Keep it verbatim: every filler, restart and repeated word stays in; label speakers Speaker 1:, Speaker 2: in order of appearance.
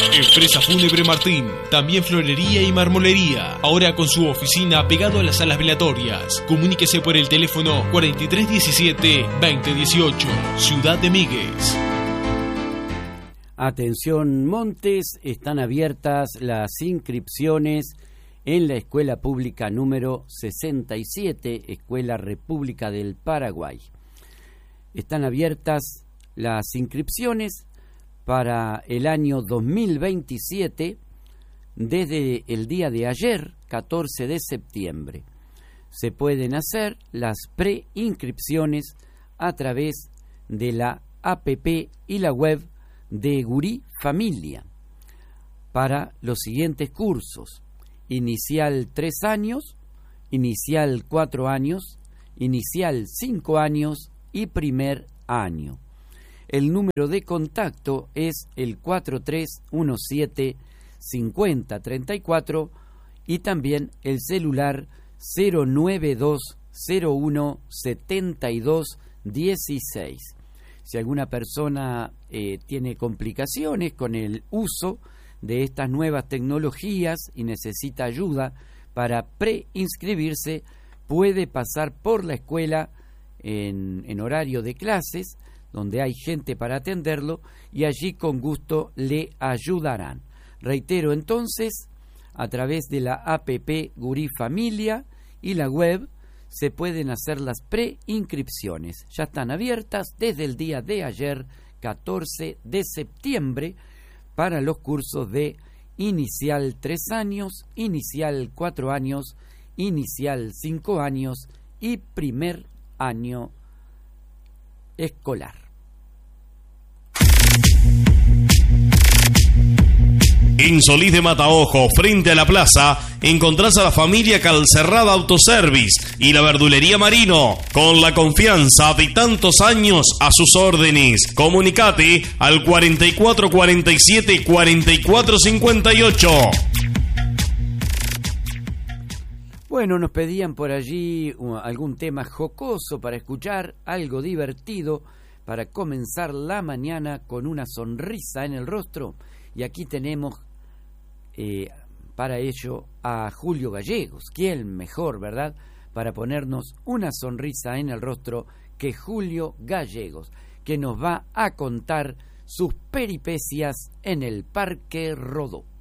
Speaker 1: Empresa Fúnebre Martín, también florería y marmolería, ahora con su oficina pegado a las salas velatorias. Comuníquese por el teléfono cuarenta y tres diecisiete veinte dieciocho, Ciudad de Míguez.
Speaker 2: Atención Montes, están abiertas las inscripciones en la Escuela Pública número sesenta y siete, Escuela República del Paraguay. Están abiertas las inscripciones para el año dos mil veintisiete desde el día de ayer, catorce de septiembre. Se pueden hacer las preinscripciones a través de la app y la web de Gurí Familia para los siguientes cursos: inicial tres años, inicial cuatro años, inicial cinco años y primer año. El número de contacto es el cuatro tres uno siete cinco cero tres cuatro y también el celular cero nueve dos cero uno siete dos uno seis. Si alguna persona eh, tiene complicaciones con el uso de estas nuevas tecnologías y necesita ayuda para preinscribirse, puede pasar por la escuela en, en horario de clases, donde hay gente para atenderlo, y allí con gusto le ayudarán. Reitero entonces, a través de la app Gurí Familia y la web se pueden hacer las preinscripciones. Ya están abiertas desde el día de ayer, catorce de septiembre, para los cursos de inicial tres años, inicial cuatro años, inicial cinco años y primer año escolar.
Speaker 3: En Solís de Mataojo, frente a la plaza, encontrás a la familia Calcerrada Autoservice y la verdulería Marino, con la confianza de tantos años a sus órdenes. Comunicate al cuarenta y cuatro cuarenta y siete cuarenta y cuatro cincuenta y ocho.
Speaker 2: Bueno, nos pedían por allí uh, algún tema jocoso para escuchar, algo divertido para comenzar la mañana con una sonrisa en el rostro. Y aquí tenemos eh, para ello a Julio Gallegos. ¿Quién mejor, verdad?, para ponernos una sonrisa en el rostro que Julio Gallegos, que nos va a contar sus peripecias en el Parque Rodó.